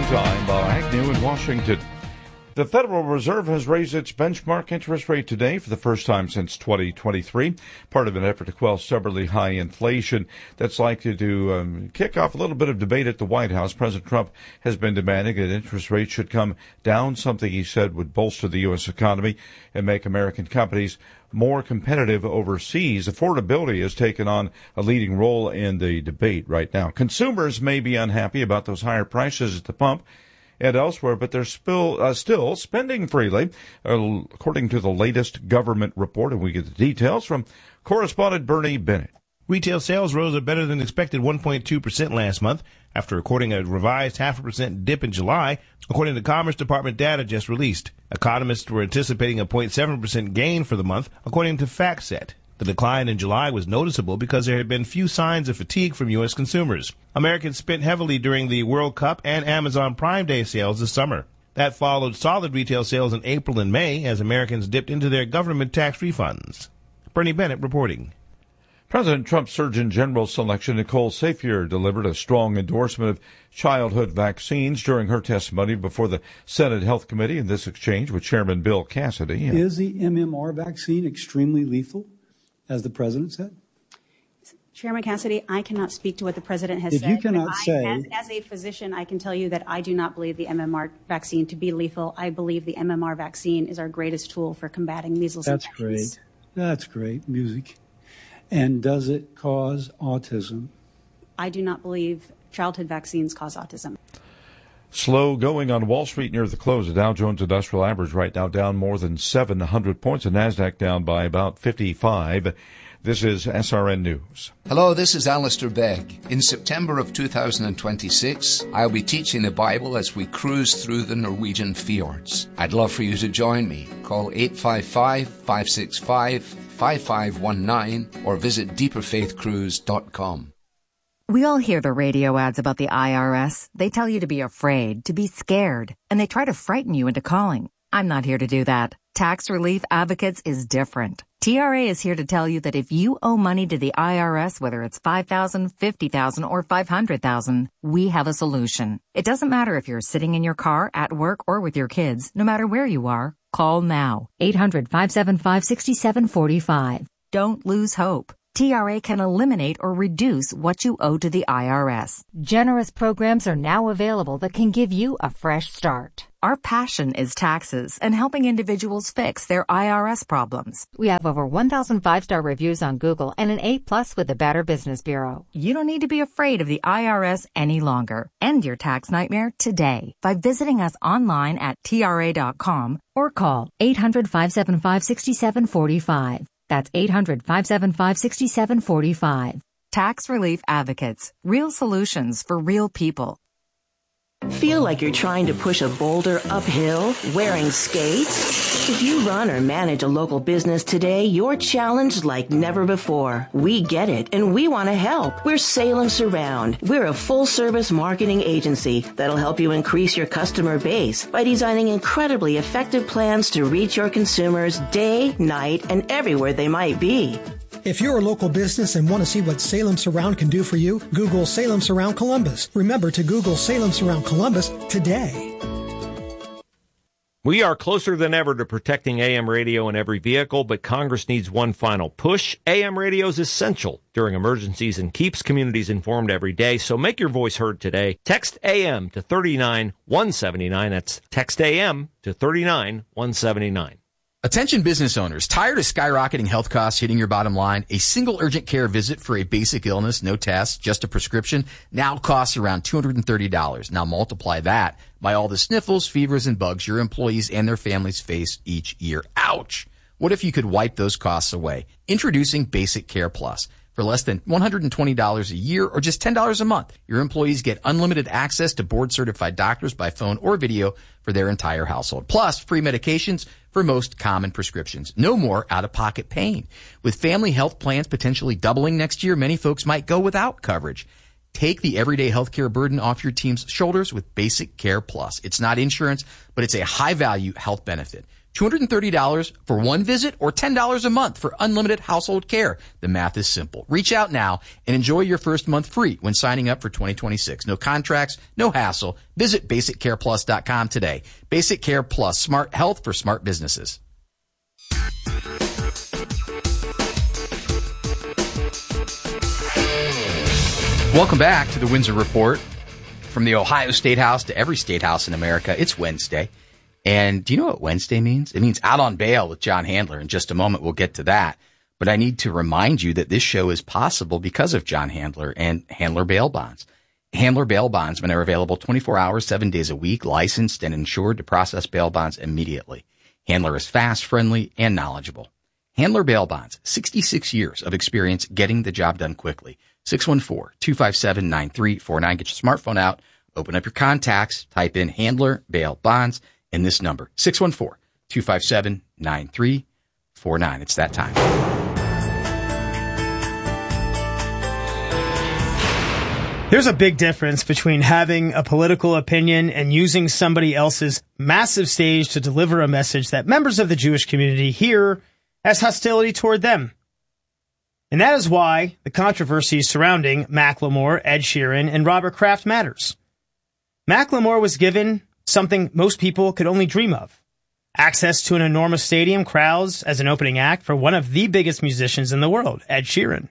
Time by Agnew in Washington. The Federal Reserve has raised its benchmark interest rate today for the first time since 2023, part of an effort to quell stubbornly high inflation that's likely to kick off a little bit of debate at the White House. President Trump has been demanding that interest rates should come down, something he said would bolster the U.S. economy and make American companies more competitive overseas. Affordability has taken on a leading role in the debate right now. Consumers may be unhappy about those higher prices at the pump and elsewhere, but they're still spending freely, according to the latest government report. And we get the details from correspondent Bernie Bennett. Retail sales rose a better than expected 1.2% last month, after recording a revised 0.5% dip in July, according to Commerce Department data just released. Economists were anticipating a 0.7% gain for the month, according to FactSet. The decline in July was noticeable because there had been few signs of fatigue from U.S. consumers. Americans spent heavily during the World Cup and Amazon Prime Day sales this summer. That followed solid retail sales in April and May as Americans dipped into their government tax refunds. Bernie Bennett reporting. President Trump's Surgeon General selection, Nicole Safier, delivered a strong endorsement of childhood vaccines during her testimony before the Senate Health Committee in this exchange with Chairman Bill Cassidy. Is the MMR vaccine extremely lethal, as the president said? Chairman Cassidy, I cannot speak to what the president has said. You cannot say. As a physician, I can tell you that I do not believe the MMR vaccine to be lethal. I believe the MMR vaccine is our greatest tool for combating measles and tetanus. That's great. That's great music. And does it cause autism? I do not believe childhood vaccines cause autism. Slow going on Wall Street near the close. The Dow Jones Industrial Average right now down more than 700 points. The NASDAQ down by about 55. This is SRN News. Hello, this is Alistair Begg. In September of 2026, I'll be teaching the Bible as we cruise through the Norwegian fjords. I'd love for you to join me. Call 855-565-5519 or visit deeperfaithcruise.com. We all hear the radio ads about the IRS. They tell you to be afraid, to be scared, and they try to frighten you into calling. I'm not here to do that. Tax Relief Advocates is different. TRA is here to tell you that if you owe money to the IRS, whether it's $5,000, $50,000, or $500,000, we have a solution. It doesn't matter if you're sitting in your car, at work, or with your kids. No matter where you are, call now. 800-575-6745. Don't lose hope. TRA can eliminate or reduce what you owe to the IRS. Generous programs are now available that can give you a fresh start. Our passion is taxes and helping individuals fix their IRS problems. We have over 1,000 5-star reviews on Google and an A+ with the Better Business Bureau. You don't need to be afraid of the IRS any longer. End your tax nightmare today by visiting us online at TRA.com or call 800-575-6745. That's 800-575-6745. Tax Relief Advocates. Real solutions for real people. Feel like you're trying to push a boulder uphill wearing skates? If you run or manage a local business today, you're challenged like never before. We get it, and we want to help. We're Salem Surround. We're a full-service marketing agency that'll help you increase your customer base by designing incredibly effective plans to reach your consumers day, night, and everywhere they might be. If you're a local business and want to see what Salem Surround can do for you, Google Salem Surround Columbus. Remember to Google Salem Surround Columbus today. We are closer than ever to protecting AM radio in every vehicle, but Congress needs one final push. AM radio is essential during emergencies and keeps communities informed every day, so make your voice heard today. Text AM to 39179. That's text AM to 39179. Attention business owners, tired of skyrocketing health costs hitting your bottom line? A single urgent care visit for a basic illness, no tests, just a prescription, now costs around $230. Now multiply that by all the sniffles, fevers, and bugs your employees and their families face each year. Ouch! What if you could wipe those costs away? Introducing Basic Care Plus. For less than $120 a year or just $10 a month, your employees get unlimited access to board-certified doctors by phone or video for their entire household. Plus, free medications for most common prescriptions. No more out-of-pocket pain. With family health plans potentially doubling next year, many folks might go without coverage. Take the everyday healthcare burden off your team's shoulders with Basic Care Plus. It's not insurance, but it's a high-value health benefit. $230 for one visit or $10 a month for unlimited household care. The math is simple. Reach out now and enjoy your first month free when signing up for 2026. No contracts, no hassle. Visit BasicCarePlus.com today. Basic Care Plus, smart health for smart businesses. Welcome back to the Windsor Report. From the Ohio State House to every state house in America, it's Wednesday. And do you know what Wednesday means? It means out on bail with John Handler. In just a moment, we'll get to that. But I need to remind you that this show is possible because of John Handler and Handler Bail Bonds. Handler Bail Bondsmen are available 24 hours, 7 days a week, licensed and insured to process bail bonds immediately. Handler is fast, friendly, and knowledgeable. Handler Bail Bonds, 66 years of experience getting the job done quickly. 614-257-9349. Get your smartphone out, open up your contacts, type in Handler Bail Bonds, and this number, 614-257-9349. It's that time. There's a big difference between having a political opinion and using somebody else's massive stage to deliver a message that members of the Jewish community hear as hostility toward them. And that is why the controversy surrounding Macklemore, Ed Sheeran, and Robert Kraft matters. Macklemore was given something most people could only dream of: access to an enormous stadium, crowds as an opening act for one of the biggest musicians in the world, Ed Sheeran.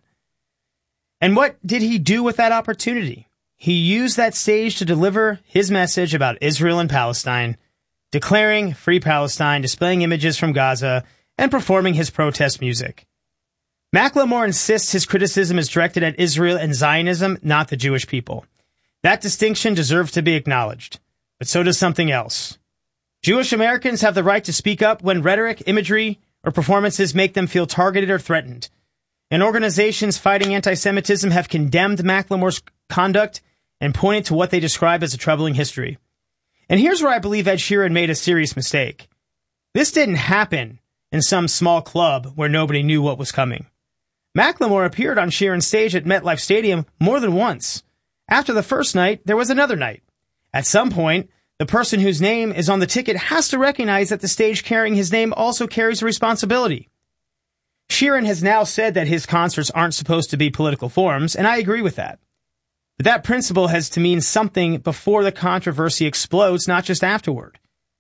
And what did he do with that opportunity? He used that stage to deliver his message about Israel and Palestine, declaring Free Palestine, displaying images from Gaza, and performing his protest music. Macklemore insists his criticism is directed at Israel and Zionism, not the Jewish people. That distinction deserves to be acknowledged, but so does something else. Jewish Americans have the right to speak up when rhetoric, imagery, or performances make them feel targeted or threatened. And organizations fighting anti-Semitism have condemned Macklemore's conduct and pointed to what they describe as a troubling history. And here's where I believe Ed Sheeran made a serious mistake. This didn't happen in some small club where nobody knew what was coming. Macklemore appeared on Sheeran's stage at MetLife Stadium more than once. After the first night, there was another night. At some point, the person whose name is on the ticket has to recognize that the stage carrying his name also carries a responsibility. Sheeran has now said that his concerts aren't supposed to be political forums, and I agree with that. But that principle has to mean something before the controversy explodes, not just afterward.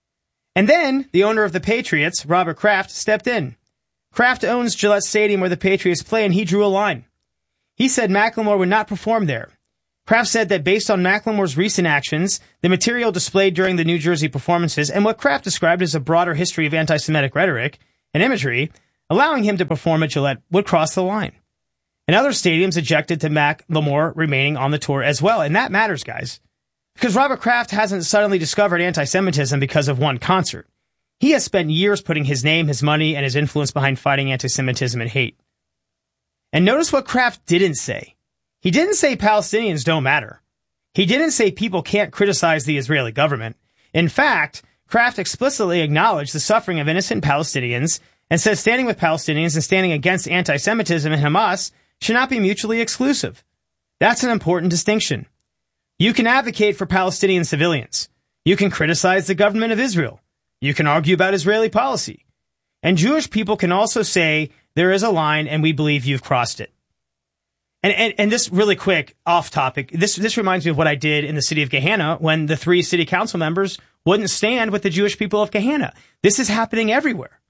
And then, the owner of the Patriots, Robert Kraft, stepped in. Kraft owns Gillette Stadium where the Patriots play, and he drew a line. He said Macklemore would not perform there. Kraft said that based on Macklemore's recent actions, the material displayed during the New Jersey performances, and what Kraft described as a broader history of anti-Semitic rhetoric and imagery, allowing him to perform at Gillette would cross the line. And other stadiums objected to Macklemore remaining on the tour as well, and that matters, guys. Because Robert Kraft hasn't suddenly discovered anti-Semitism because of one concert. He has spent years putting his name, his money, and his influence behind fighting anti-Semitism and hate. And notice what Kraft didn't say. He didn't say Palestinians don't matter. He didn't say people can't criticize the Israeli government. In fact, Kraft explicitly acknowledged the suffering of innocent Palestinians and says standing with Palestinians and standing against anti-Semitism and Hamas should not be mutually exclusive. That's an important distinction. You can advocate for Palestinian civilians. You can criticize the government of Israel. You can argue about Israeli policy. And Jewish people can also say there is a line and we believe you've crossed it. And this really quick, off topic, this reminds me of what I did in the city of Gehenna when the 3 city council members wouldn't stand with the Jewish people of Gehenna. This is happening everywhere.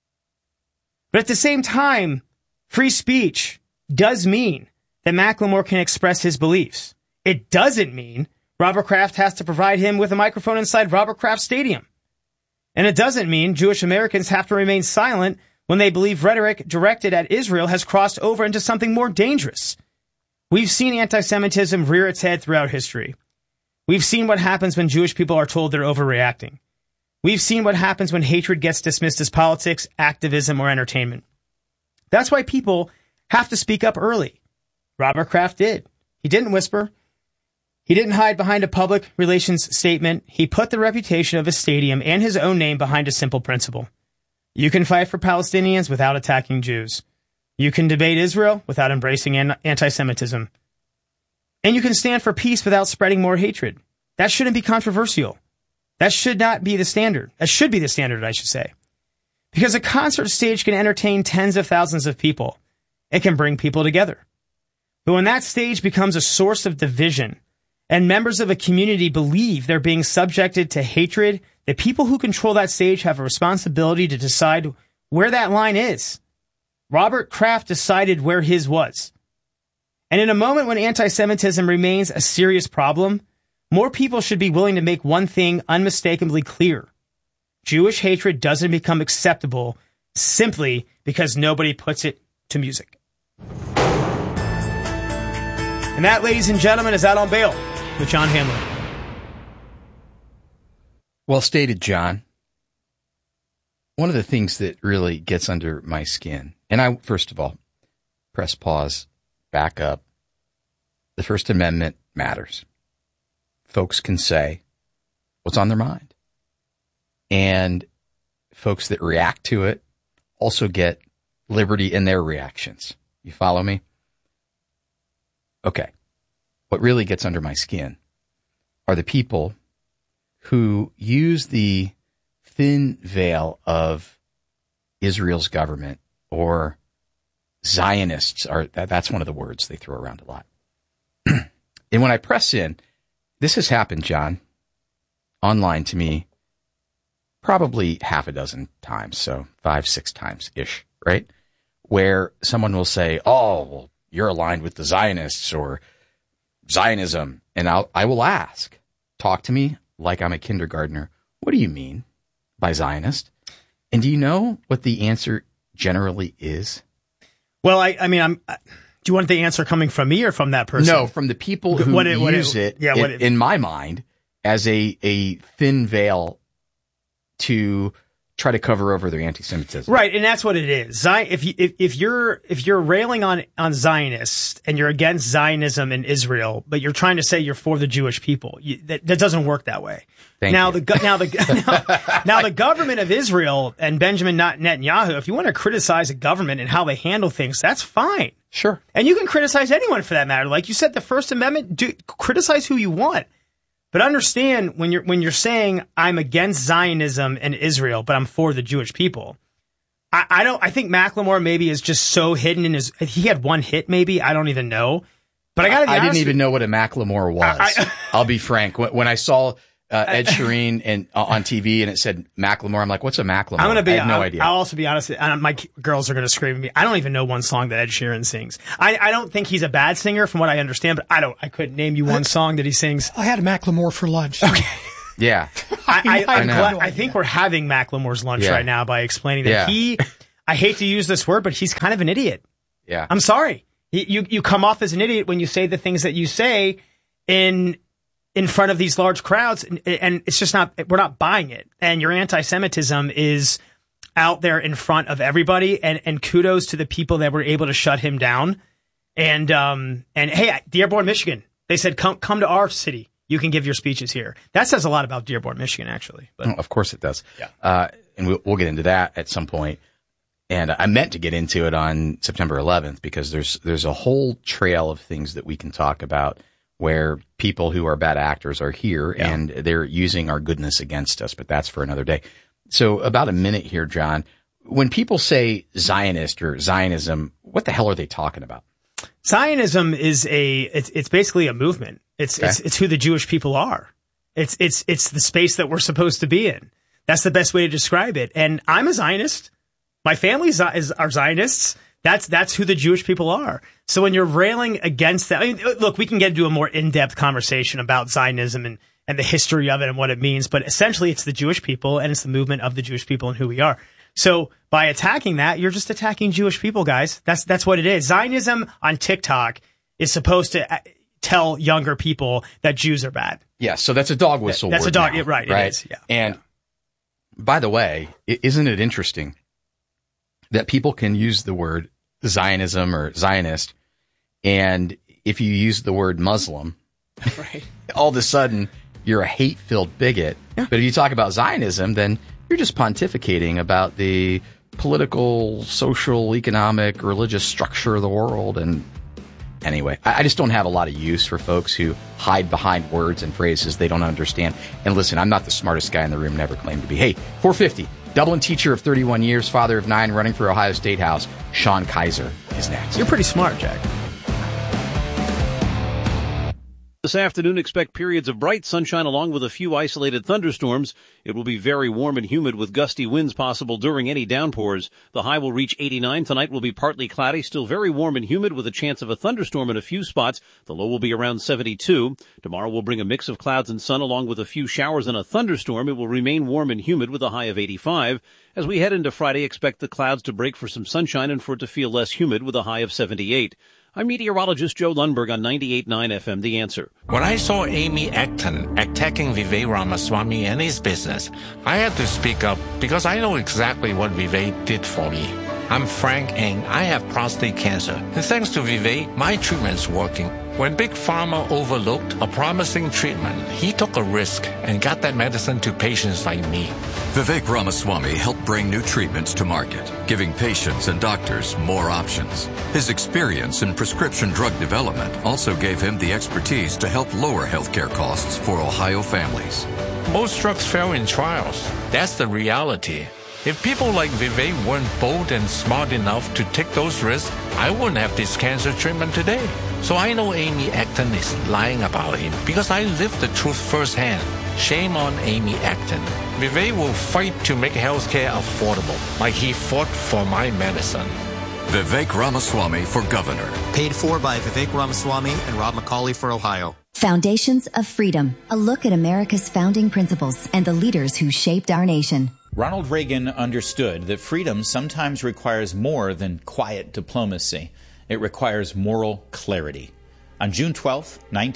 But at the same time, free speech does mean that Macklemore can express his beliefs. It doesn't mean Robert Kraft has to provide him with a microphone inside Robert Kraft Stadium. And it doesn't mean Jewish Americans have to remain silent when they believe rhetoric directed at Israel has crossed over into something more dangerous. We've seen anti-Semitism rear its head throughout history. We've seen what happens when Jewish people are told they're overreacting. We've seen what happens when hatred gets dismissed as politics, activism, or entertainment. That's why people have to speak up early. Robert Kraft did. He didn't whisper. He didn't hide behind a public relations statement. He put the reputation of his stadium and his own name behind a simple principle. You can fight for Palestinians without attacking Jews. You can debate Israel without embracing anti-Semitism. And you can stand for peace without spreading more hatred. That shouldn't be controversial. That should not be the standard. That should be the standard, I should say. Because a concert stage can entertain tens of thousands of people. It can bring people together. But when that stage becomes a source of division, and members of a community believe they're being subjected to hatred, the people who control that stage have a responsibility to decide where that line is. Robert Kraft decided where his was. And in a moment when anti-Semitism remains a serious problem, more people should be willing to make one thing unmistakably clear. Jewish hatred doesn't become acceptable simply because nobody puts it to music. And that, ladies and gentlemen, is Out on Bail with John Hamlin. Well stated, John. One of the things that really gets under my skin, and I, first of all, press pause, back up. The First Amendment matters. Folks can say what's on their mind. And folks that react to it also get liberty in their reactions. You follow me? Okay. What really gets under my skin are the people who use the thin veil of Israel's government, or Zionists. That's one of the words they throw around a lot. And when I press in, this has happened, John, online to me probably half a dozen times, so 5-6 times-ish, right? Where someone will say, oh, well, you're aligned with the Zionists or Zionism. And I will ask, talk to me like I'm a kindergartner. What do you mean by Zionist? And do you know what the answer generally is? Well, I mean, do you want the answer coming from me or from that person? No, from the people who use it, in my mind, as a thin veil to try to cover over their anti-Semitism. Right, and that's what it is. If you're railing on Zionists and you're against Zionism in Israel, but you're trying to say you're for the Jewish people, that doesn't work that way. Now the government of Israel and Benjamin Netanyahu, if you want to criticize a government and how they handle things, that's fine. Sure. And you can criticize anyone for that matter. Like you said, the First Amendment, criticize who you want. But understand when you're saying I'm against Zionism and Israel, but I'm for the Jewish people. I think Macklemore maybe is just so hidden in he had one hit maybe. I don't even know. But I didn't even know what a Macklemore was. I'll be frank. When I saw Ed Sheeran on TV and it said Macklemore, I'm like, what's a Macklemore? I have no idea. I'll also be honest. My girls are going to scream at me. I don't even know one song that Ed Sheeran sings. I don't think he's a bad singer from what I understand, but I couldn't name you one song that he sings. I had a Macklemore for lunch. Okay. Yeah. I think we're having Macklemore's lunch right now by explaining that I hate to use this word, but he's kind of an idiot. Yeah. I'm sorry. You come off as an idiot when you say the things that you say in front of these large crowds, and it's just we're not buying it. And your anti-Semitism is out there in front of everybody, and kudos to the people that were able to shut him down. And hey, Dearborn, Michigan, they said, come to our city. You can give your speeches here. That says a lot about Dearborn, Michigan, actually. But of course it does. Yeah. And we'll get into that at some point. And I meant to get into it on September 11th because there's a whole trail of things that we can talk about where people who are bad actors are here and they're using our goodness against us. But that's for another day. So about a minute here, John. When people say Zionist or Zionism, what the hell are they talking about? Zionism is it's basically a movement. It's who the Jewish people are. It's the space that we're supposed to be in. That's the best way to describe it. And I'm a Zionist. My family are Zionists. That's who the Jewish people are. So when you're railing against that, I mean, look, we can get into a more in-depth conversation about Zionism and the history of it and what it means, but essentially it's the Jewish people and it's the movement of the Jewish people and who we are. So by attacking that, you're just attacking Jewish people, guys. That's what it is. Zionism on TikTok is supposed to tell younger people that Jews are bad. Yeah, so that's a dog whistle. That's word a dog, now, right? Right. It is. Yeah. And by the way, isn't it interesting that people can use the word Zionism or Zionist, and if you use the word Muslim, right, all of a sudden you're a hate-filled bigot. Yeah. But if you talk about Zionism, then you're just pontificating about the political, social, economic, religious structure of the world. And anyway, I just don't have a lot of use for folks who hide behind words and phrases they don't understand. And listen, I'm not the smartest guy in the room, never claimed to be. Hey, 450, Dublin teacher of 31 years, father of 9, running for Ohio State House, Sean Kaiser is next. You're pretty smart, Jack. This afternoon, expect periods of bright sunshine along with a few isolated thunderstorms. It will be very warm and humid with gusty winds possible during any downpours. The high will reach 89. Tonight will be partly cloudy, still very warm and humid with a chance of a thunderstorm in a few spots. The low will be around 72. Tomorrow will bring a mix of clouds and sun along with a few showers and a thunderstorm. It will remain warm and humid with a high of 85. As we head into Friday, expect the clouds to break for some sunshine and for it to feel less humid with a high of 78. I'm meteorologist Joe Lundberg on 98.9 FM, The Answer. When I saw Amy Acton attacking Vivek Ramaswamy and his business, I had to speak up because I know exactly what Vivek did for me. I'm Frank and I have prostate cancer. And thanks to Vivek, my treatment's working. When Big Pharma overlooked a promising treatment, he took a risk and got that medicine to patients like me. Vivek Ramaswamy helped bring new treatments to market, giving patients and doctors more options. His experience in prescription drug development also gave him the expertise to help lower healthcare costs for Ohio families. Most drugs fail in trials. That's the reality. If people like Vivek weren't bold and smart enough to take those risks, I wouldn't have this cancer treatment today. So I know Amy Acton is lying about him because I lived the truth firsthand. Shame on Amy Acton. Vivek will fight to make healthcare affordable, like he fought for my medicine. Vivek Ramaswamy for governor. Paid for by Vivek Ramaswamy and Rob McCauley for Ohio. Foundations of Freedom, a look at America's founding principles and the leaders who shaped our nation. Ronald Reagan understood that freedom sometimes requires more than quiet diplomacy. It requires moral clarity. On June 12,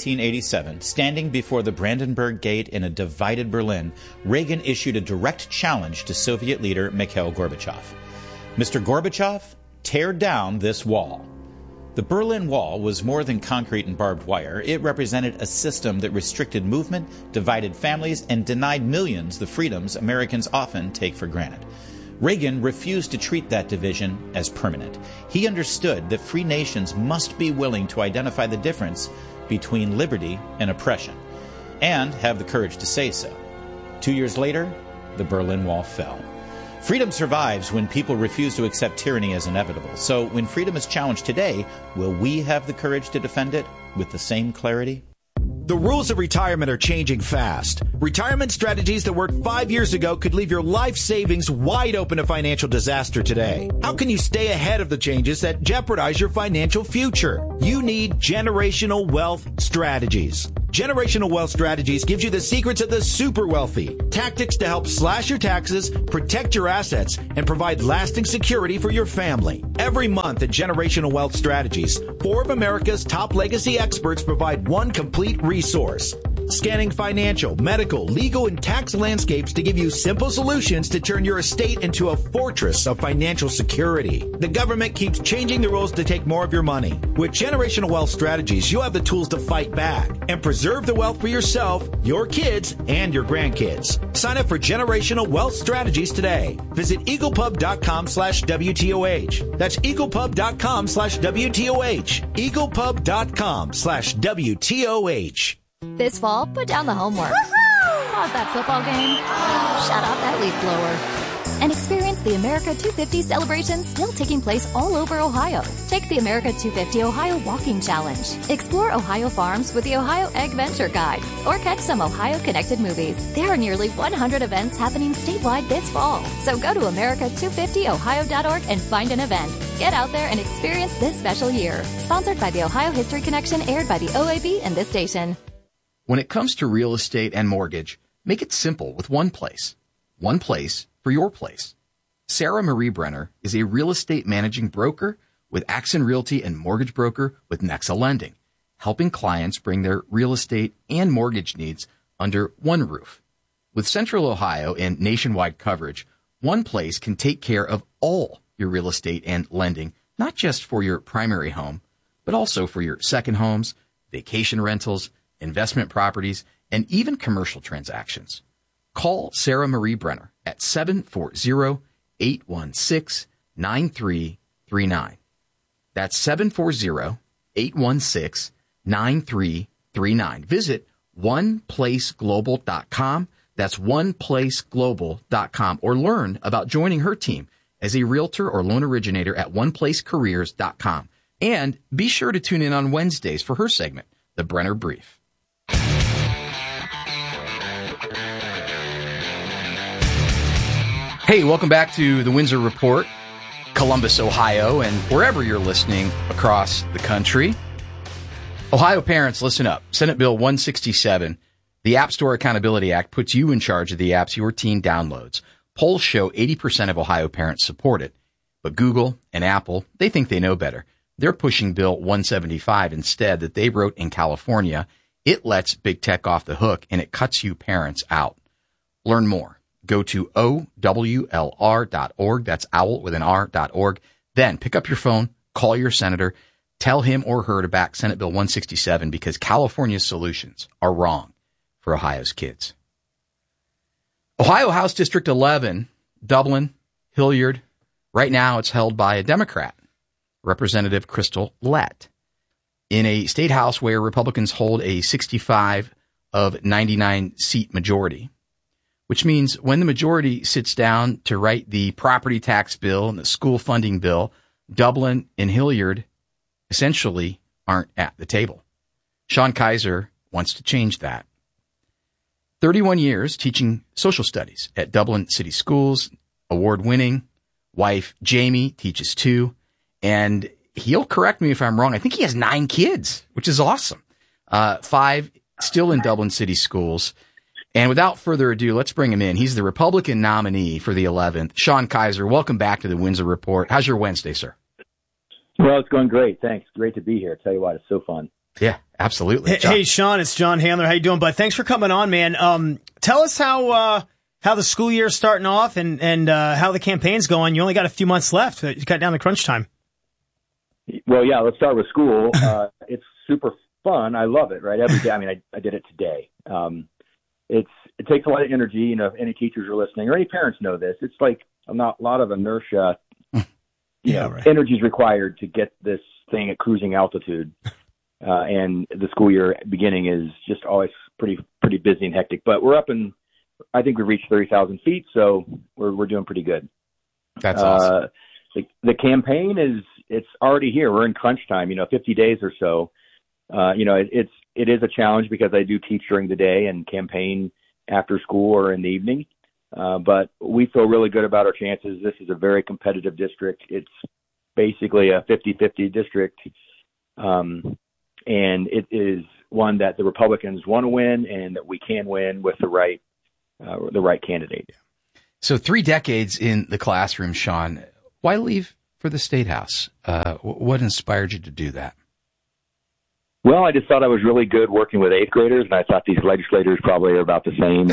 1987, standing before the Brandenburg Gate in a divided Berlin, Reagan issued a direct challenge to Soviet leader Mikhail Gorbachev. Mr. Gorbachev, tear down this wall. The Berlin Wall was more than concrete and barbed wire. It represented a system that restricted movement, divided families, and denied millions the freedoms Americans often take for granted. Reagan refused to treat that division as permanent. He understood that free nations must be willing to identify the difference between liberty and oppression, and have the courage to say so. 2 years later, the Berlin Wall fell. Freedom survives when people refuse to accept tyranny as inevitable. So when freedom is challenged today, will we have the courage to defend it with the same clarity? The rules of retirement are changing fast. Retirement strategies that worked 5 years ago could leave your life savings wide open to financial disaster today. How can you stay ahead of the changes that jeopardize your financial future? You need Generational Wealth Strategies. Generational Wealth Strategies gives you the secrets of the super wealthy, tactics to help slash your taxes, protect your assets, and provide lasting security for your family. Every month at Generational Wealth Strategies, 4 of America's top legacy experts provide one complete resource, scanning financial, medical, legal, and tax landscapes to give you simple solutions to turn your estate into a fortress of financial security. The government keeps changing the rules to take more of your money. With Generational Wealth Strategies, you'll have the tools to fight back and preserve the wealth for yourself, your kids, and your grandkids. Sign up for Generational Wealth Strategies today. Visit eaglepub.com/WTOH. That's eaglepub.com/WTOH. eaglepub.com/WTOH. This fall, put down the homework. Pause that football game. Shut off that leaf blower. And experience the America 250 celebration still taking place all over Ohio. Take the America 250 Ohio Walking Challenge. Explore Ohio farms with the Ohio Egg Venture Guide. Or catch some Ohio-connected movies. There are nearly 100 events happening statewide this fall. So go to America250ohio.org and find an event. Get out there and experience this special year. Sponsored by the Ohio History Connection, aired by the OAB and this station. When it comes to real estate and mortgage, make it simple with one place. One place for your place. Sarah Marie Brenner is a real estate managing broker with Axon Realty and mortgage broker with Nexa Lending, helping clients bring their real estate and mortgage needs under one roof. With Central Ohio and nationwide coverage, one place can take care of all your real estate and lending, not just for your primary home, but also for your second homes, vacation rentals, investment properties, and even commercial transactions. Call Sarah Marie Brenner at 740-816-9339. That's 740-816-9339. Visit oneplaceglobal.com That's oneplaceglobal.com, or learn about joining her team as a realtor or loan originator at oneplacecareers.com. And be sure to tune in on Wednesdays for her segment, The Brenner Brief. Hey, welcome back to the Windsor Report, Columbus, Ohio, and wherever you're listening across the country. Ohio parents, listen up. Senate Bill 167, the App Store Accountability Act, puts you in charge of the apps your teen downloads. Polls show 80% of Ohio parents support it. But Google and Apple, they think they know better. They're pushing Bill 175 instead that they wrote in California. It lets big tech off the hook, and it cuts you parents out. Learn more. Go to OWLR.org. That's owl with an R.org. Then pick up your phone, call your senator, tell him or her to back Senate Bill 167 because California's solutions are wrong for Ohio's kids. Ohio House District 11, Dublin, Hilliard. Right now it's held by a Democrat, Representative Crystal Lett, in a state house where Republicans hold a 65 of 99 seat majority, which means when the majority sits down to write the property tax bill and the school funding bill, Dublin and Hilliard essentially aren't at the table. Sean Kaiser wants to change that. 31 years teaching social studies at Dublin City Schools, award-winning. Wife Jamie teaches too, and he'll correct me if I'm wrong. I think he has 9 kids, which is awesome. 5 still in Dublin City Schools. And without further ado, let's bring him in. He's the Republican nominee for the 11th. Sean Kaiser, welcome back to the Windsor Report. How's your Wednesday, sir? Well, it's going great. Thanks. Great to be here. Tell you what, it's so fun. Yeah, absolutely. Hey, Sean, it's John Handler. How you doing, bud? Thanks for coming on, man. Tell us how the school year's starting off and how the campaign's going. You only got a few months left. You got down to crunch time. Well, yeah, let's start with school. It's super fun. I love it, right? Every day. I mean, I did it today. It takes a lot of energy. You know, if any teachers are listening or any parents know this, it's like a lot of inertia. Right. Energy is required to get this thing at cruising altitude. And the school year beginning is just always pretty busy and hectic. But we're up and I think we've reached 30,000 feet, so we're doing pretty good. That's awesome. The campaign it's already here. We're in crunch time. 50 days or so. It is a challenge because I do teach during the day and campaign after school or in the evening. But we feel really good about our chances. This is a very competitive district. It's basically a 50-50 district. And it is one that the Republicans want to win and that we can win with the right candidate. So 3 decades in the classroom, Sean. Why leave for the State House? What inspired you to do that? Well, I just thought I was really good working with 8th graders, and I thought these legislators probably are about the same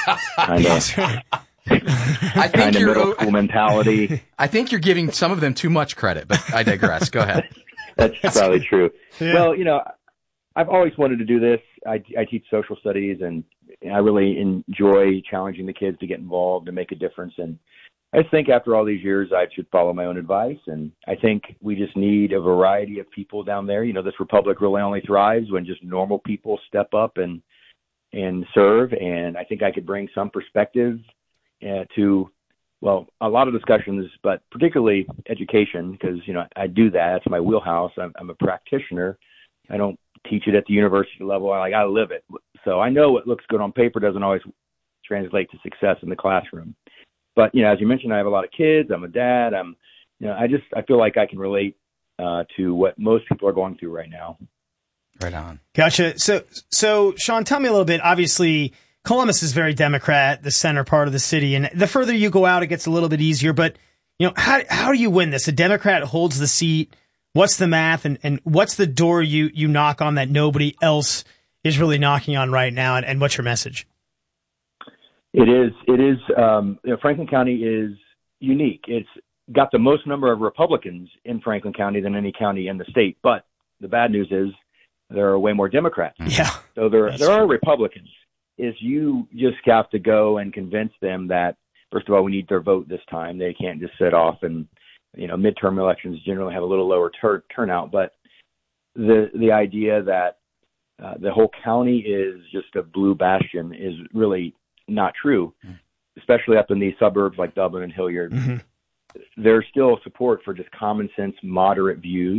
kind of middle school mentality. I think you're giving some of them too much credit, but I digress. Go ahead. That's probably true. Yeah. Well, I've always wanted to do this. I teach social studies, and I really enjoy challenging the kids to get involved and make a difference. And I just think after all these years, I should follow my own advice. And I think we just need a variety of people down there. This republic really only thrives when just normal people step up and serve. And I think I could bring some perspective to a lot of discussions, but particularly education, because, I do that. That's my wheelhouse. I'm a practitioner. I don't teach it at the university level. I live it. So I know what looks good on paper doesn't always translate to success in the classroom. But, as you mentioned, I have a lot of kids. I'm a dad. I feel like I can relate to what most people are going through right now. Right on. Gotcha. So Sean, tell me a little bit. Obviously, Columbus is very Democrat, the center part of the city. And the further you go out, it gets a little bit easier. But, how do you win this? A Democrat holds the seat. What's the math and what's the door you knock on that nobody else is really knocking on right now? And what's your message? It is. Franklin County is unique. It's got the most number of Republicans in Franklin County than any county in the state. But the bad news is there are way more Democrats. Yeah. So there are Republicans. You just have to go and convince them that, first of all, we need their vote this time. They can't just sit off and, midterm elections generally have a little lower turnout. But the idea that the whole county is just a blue bastion is really not true, especially up in these suburbs like Dublin and Hilliard. Mm-hmm. There's still support for just common sense, moderate views.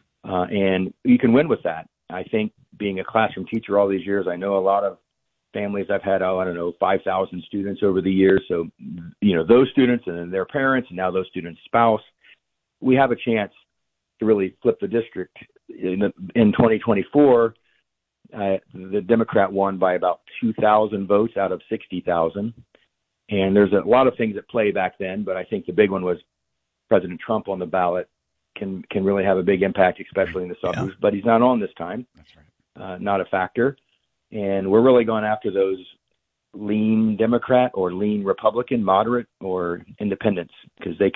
And you can win with that. I think being a classroom teacher all these years, I know a lot of families. I've had, 5,000 students over the years. So, those students and then their parents, and now those students' spouse, we have a chance to really flip the district. In 2024, the Democrat won by about 2,000 votes out of 60,000. And there's a lot of things at play back then, but I think the big one was President Trump on the ballot can really have a big impact, especially in the suburbs. But he's not on this time. That's right. Not a factor. And we're really going after those lean Democrat or lean Republican, moderate or independents, because I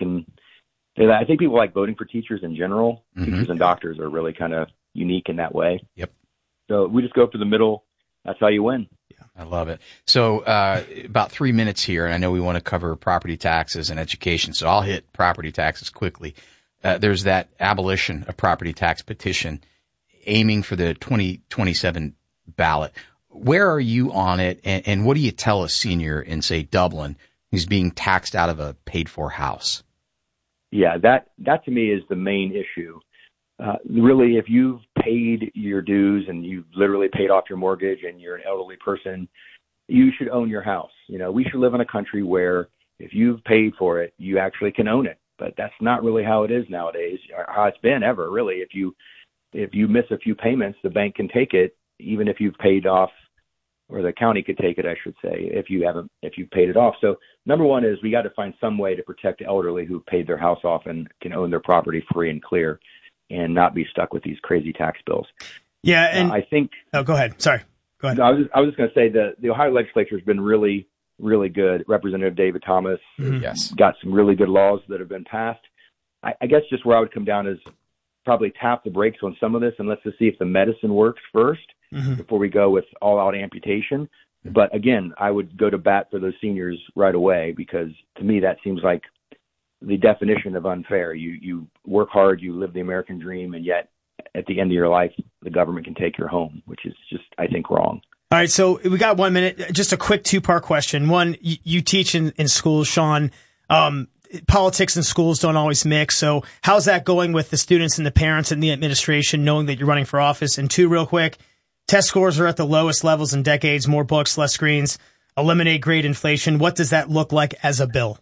think people like voting for teachers in general. Teachers and doctors are really kind of unique in that way. Yep. So we just go for the middle. That's how you win. I love it. So about 3 minutes here, and I know we want to cover property taxes and education, so I'll hit property taxes quickly. There's that abolition of property tax petition aiming for the 2027 ballot. Where are you on it, and what do you tell a senior in, say, Dublin who's being taxed out of a paid-for house? Yeah, that to me is the main issue. Really, if you've paid your dues and you've literally paid off your mortgage and you're an elderly person, you should own your house. We should live in a country where if you've paid for it, you actually can own it. But that's not really how it is nowadays, or how it's been ever, really. If you miss a few payments, the bank can take it, even if you've paid off, or the county could take it, I should say, if you've paid it off. So number one is we got to find some way to protect the elderly who've paid their house off and can own their property free and clear, and not be stuck with these crazy tax bills. Yeah, and I think. Oh, go ahead. Sorry, go ahead. I was just going to say the Ohio legislature has been really, really good. Representative David Thomas, got some really good laws that have been passed. I guess just where I would come down is probably tap the brakes on some of this, and let's just see if the medicine works first before we go with all-out amputation. But again, I would go to bat for those seniors right away, because to me that seems like the definition of unfair. You work hard, you live the American dream, and yet at the end of your life, the government can take your home, which is just, I think, wrong. All right, so we got 1 minute. Just a quick two-part question. One, you teach in schools, Sean. Politics and schools don't always mix. So how's that going with the students and the parents and the administration, knowing that you're running for office? And two, real quick, test scores are at the lowest levels in decades, more books, less screens, eliminate grade inflation. What does that look like as a bill?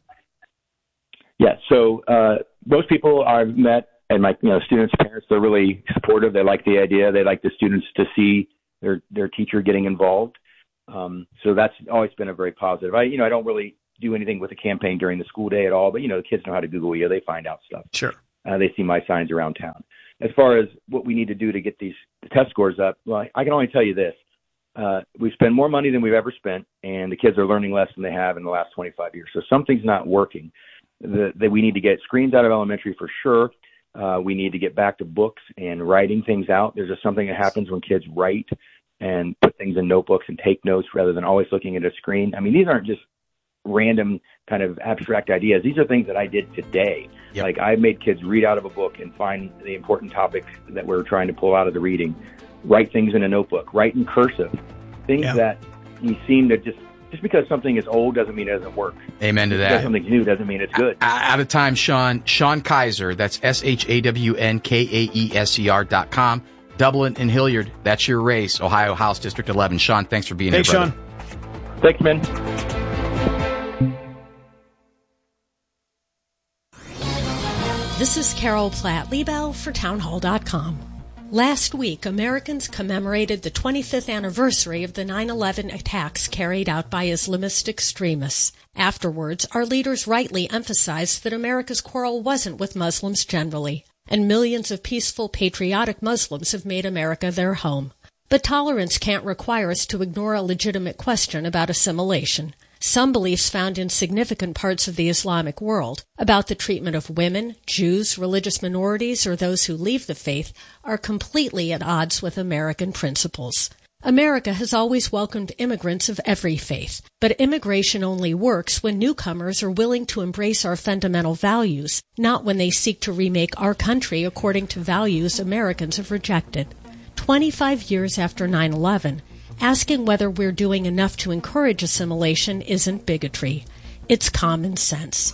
Yeah, so most people I've met, and my students' parents, they're really supportive. They like the idea. They like the students to see their teacher getting involved. So that's always been a very positive. I don't really do anything with the campaign during the school day at all, but the kids know how to Google you. They find out stuff. Sure. They see my signs around town. As far as what we need to do to get these test scores up, well, I can only tell you this. We spend more money than we've ever spent, and the kids are learning less than they have in the last 25 years. So something's not working. That we need to get screens out of elementary for sure. We need to get back to books and writing things out. There's just something that happens when kids write and put things in notebooks and take notes rather than always looking at a screen. I mean, these aren't just random kind of abstract ideas. These are things that I did today. Yep. Like I made kids read out of a book and find the important topics that we're trying to pull out of the reading, write things in a notebook, write in cursive, things that you seem to just because something is old doesn't mean it doesn't work. Amen to that. Because something's new doesn't mean it's good. Out of time, Sean. Sean Kaiser, that's ShawnKaeser.com. Dublin and Hilliard, that's your race. Ohio House District 11. Sean, thanks for being here, brother. Sean. Thanks, man. This is Carol Platt-Liebel for Townhall.com. Last week, Americans commemorated the 25th anniversary of the 9/11 attacks carried out by Islamist extremists. Afterwards, our leaders rightly emphasized that America's quarrel wasn't with Muslims generally, and millions of peaceful, patriotic Muslims have made America their home. But tolerance can't require us to ignore a legitimate question about assimilation. Some beliefs found in significant parts of the Islamic world about the treatment of women, Jews, religious minorities, or those who leave the faith are completely at odds with American principles. America has always welcomed immigrants of every faith, but immigration only works when newcomers are willing to embrace our fundamental values, not when they seek to remake our country according to values Americans have rejected. 25 years after 9/11, Asking whether we're doing enough to encourage assimilation isn't bigotry. It's common sense.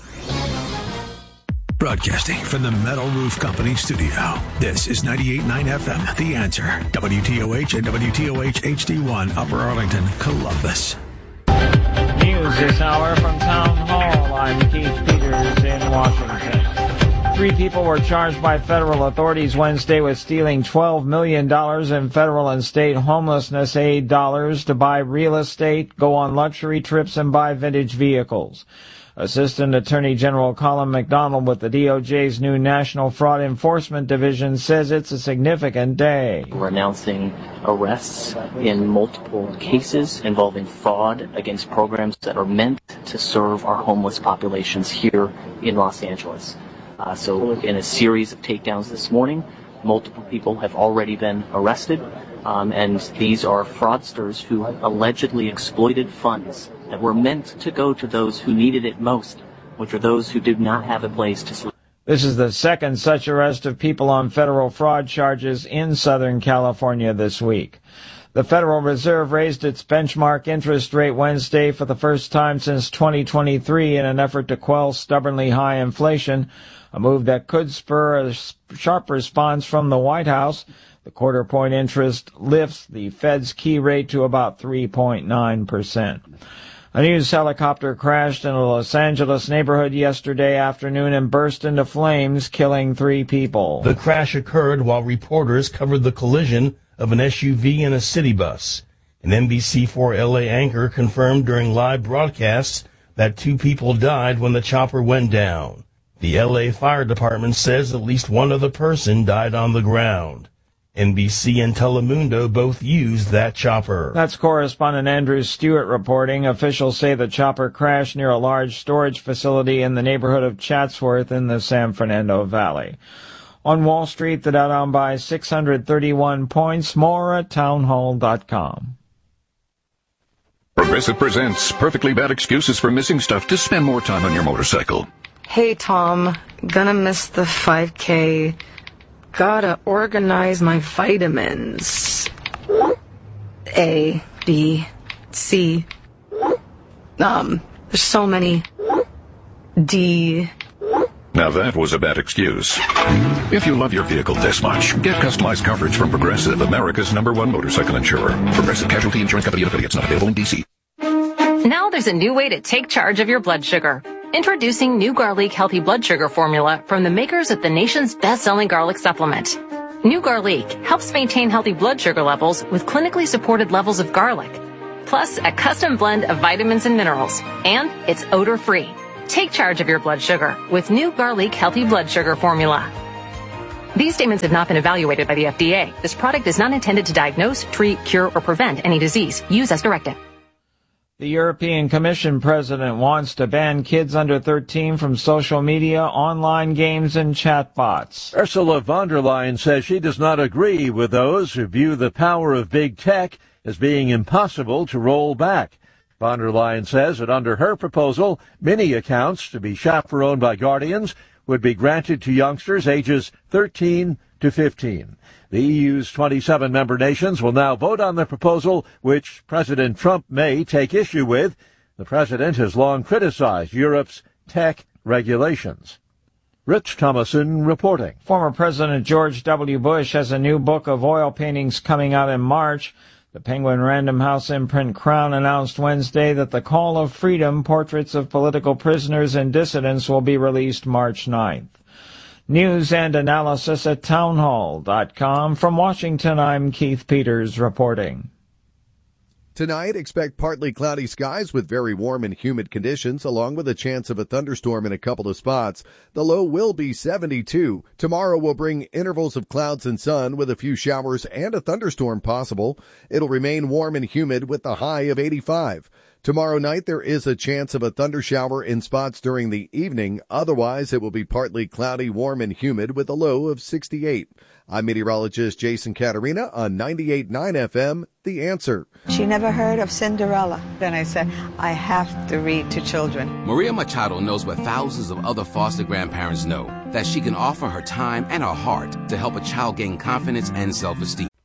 Broadcasting from the Metal Roof Company studio. This is 98.9 FM, The Answer. WTOH and WTOH HD1, Upper Arlington, Columbus. News this hour from Town Hall. I'm Keith Peters in Washington. 3 people were charged by federal authorities Wednesday with stealing $12 million in federal and state homelessness aid dollars to buy real estate, go on luxury trips, and buy vintage vehicles. Assistant Attorney General Colin McDonald with the DOJ's new National Fraud Enforcement Division says it's a significant day. We're announcing arrests in multiple cases involving fraud against programs that are meant to serve our homeless populations here in Los Angeles. So in a series of takedowns this morning, multiple people have already been arrested, and these are fraudsters who allegedly exploited funds that were meant to go to those who needed it most, which are those who did not have a place to sleep. This is the second such arrest of people on federal fraud charges in Southern California this week. The Federal Reserve raised its benchmark interest rate Wednesday for the first time since 2023 in an effort to quell stubbornly high inflation, a move that could spur a sharp response from the White House. The quarter-point interest lifts the Fed's key rate to about 3.9%. A news helicopter crashed in a Los Angeles neighborhood yesterday afternoon and burst into flames, killing 3 people. The crash occurred while reporters covered the collision of an SUV and a city bus. An NBC4 LA anchor confirmed during live broadcasts that 2 people died when the chopper went down. The LA Fire Department says at least one other person died on the ground. NBC and Telemundo both used that chopper. That's correspondent Andrew Stewart reporting. Officials say the chopper crashed near a large storage facility in the neighborhood of Chatsworth in the San Fernando Valley. On Wall Street, the Dow down by 631 points. More at townhall.com. Progressive presents Perfectly Bad Excuses for Missing Stuff to Spend More Time on Your Motorcycle. Hey, Tom. Gonna miss the 5K. Gotta organize my vitamins. A, B, C. There's so many. D. Now that was a bad excuse. If you love your vehicle this much, get customized coverage from Progressive, America's #1 motorcycle insurer. Progressive Casualty Insurance Company and affiliates, not available in D.C. Now there's a new way to take charge of your blood sugar. Introducing New Garlic Healthy Blood Sugar Formula from the makers of the nation's best-selling garlic supplement. New Garlic helps maintain healthy blood sugar levels with clinically supported levels of garlic, plus a custom blend of vitamins and minerals, and it's odor-free. Take charge of your blood sugar with New Garlic Healthy Blood Sugar Formula. These statements have not been evaluated by the FDA. This product is not intended to diagnose, treat, cure, or prevent any disease. Use as directed. The European Commission president wants to ban kids under 13 from social media, online games, and chatbots. Ursula von der Leyen says she does not agree with those who view the power of big tech as being impossible to roll back. Von der Leyen says that under her proposal, many accounts to be chaperoned by guardians would be granted to youngsters ages 13 to 15. The EU's 27 member nations will now vote on the proposal, which President Trump may take issue with. The president has long criticized Europe's tech regulations. Rich Thomason reporting. Former President George W. Bush has a new book of oil paintings coming out in March. The Penguin Random House imprint Crown announced Wednesday that The Call of Freedom, Portraits of Political Prisoners and Dissidents, will be released March 9th. News and analysis at townhall.com. From Washington, I'm Keith Peters reporting. Tonight, expect partly cloudy skies with very warm and humid conditions, along with a chance of a thunderstorm in a couple of spots. The low will be 72. Tomorrow will bring intervals of clouds and sun with a few showers and a thunderstorm possible. It'll remain warm and humid with the high of 85. Tomorrow night, there is a chance of a thundershower in spots during the evening. Otherwise, it will be partly cloudy, warm, and humid with a low of 68. I'm meteorologist Jason Caterina on 98.9 FM, The Answer. She never heard of Cinderella. Then I said, I have to read to children. Maria Machado knows what thousands of other foster grandparents know, that she can offer her time and her heart to help a child gain confidence and self-esteem.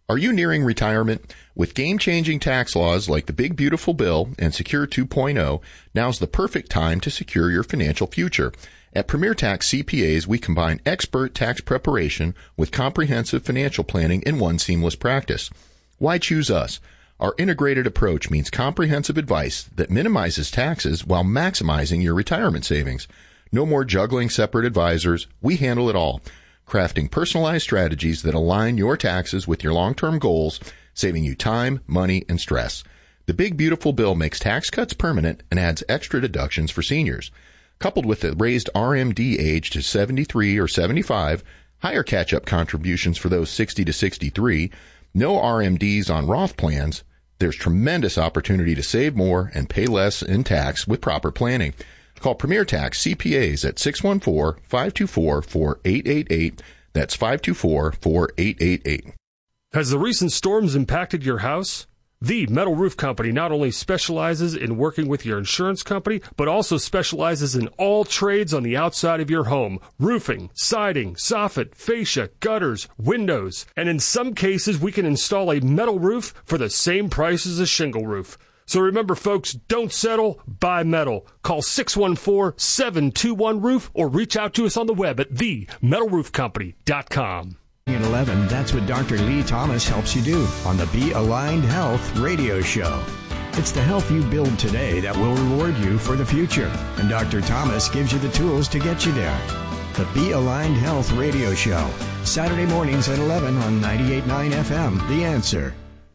Are you nearing retirement? With game-changing tax laws like the Big Beautiful Bill and Secure 2.0, now's the perfect time to secure your financial future. At Premier Tax CPAs, we combine expert tax preparation with comprehensive financial planning in one seamless practice. Why choose us? Our integrated approach means comprehensive advice that minimizes taxes while maximizing your retirement savings. No more juggling separate advisors. We handle it all, crafting personalized strategies that align your taxes with your long-term goals, saving you time, money, and stress. The Big Beautiful Bill makes tax cuts permanent and adds extra deductions for seniors. Coupled with the raised RMD age to 73 or 75, higher catch-up contributions for those 60 to 63, no RMDs on Roth plans, there's tremendous opportunity to save more and pay less in tax with proper planning. Call Premier Tax CPAs at 614-524-4888. That's 524-4888. Has the recent storms impacted your house? The Metal Roof Company not only specializes in working with your insurance company, but also specializes in all trades on the outside of your home. Roofing, siding, soffit, fascia, gutters, windows. And in some cases, we can install a metal roof for the same price as a shingle roof. So remember, folks, don't settle, buy metal. Call 614-721-ROOF or reach out to us on the web at themetalroofcompany.com. At 11, that's what Dr. Lee Thomas helps you do on the Be Aligned Health radio show. It's the health you build today that will reward you for the future. And Dr. Thomas gives you the tools to get you there. The Be Aligned Health radio show, Saturday mornings at 11 on 98.9 FM, The Answer.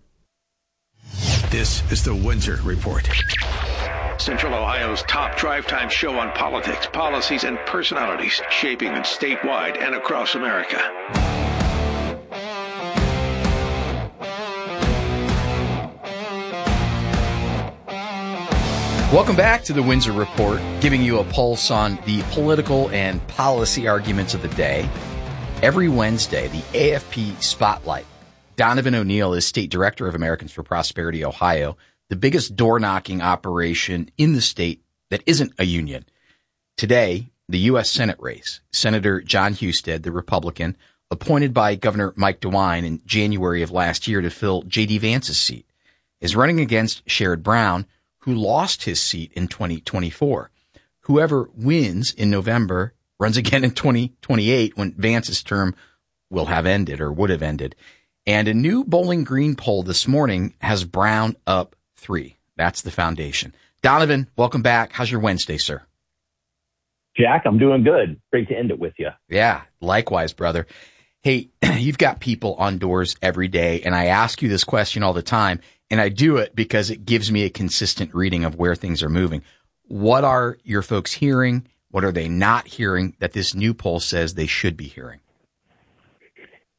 This is the Windsor Report. Central Ohio's top drive time show on politics, policies, and personalities shaping it statewide and across America. Welcome back to the Windsor Report, giving you a pulse on the political and policy arguments of the day. Every Wednesday, the AFP Spotlight. Donovan O'Neill is State Director of Americans for Prosperity, Ohio, the biggest door-knocking operation in the state that isn't a union. Today, the U.S. Senate race. Senator John Husted, the Republican, appointed by Governor Mike DeWine in January of last year to fill J.D. Vance's seat, is running against Sherrod Brown, who lost his seat in 2024. Whoever wins in November runs again in 2028 when Vance's term will have ended or would have ended. And a new Bowling Green poll this morning has Brown up 3. That's the foundation. Donovan, welcome back. How's your Wednesday, sir? Jack, I'm doing good. Great to end it with you. Yeah, likewise, brother. Hey, you've got people on doors every day, and I ask you this question all the time, and I do it because it gives me a consistent reading of where things are moving. What are your folks hearing? What are they not hearing that this new poll says they should be hearing?